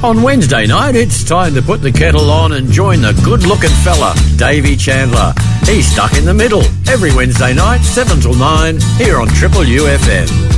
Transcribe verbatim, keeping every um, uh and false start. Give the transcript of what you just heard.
On Wednesday night, it's time to put the kettle on and join the good-looking fella, Davey Chandler. He's stuck in the middle. Every Wednesday night, seven till nine, here on Triple U F M.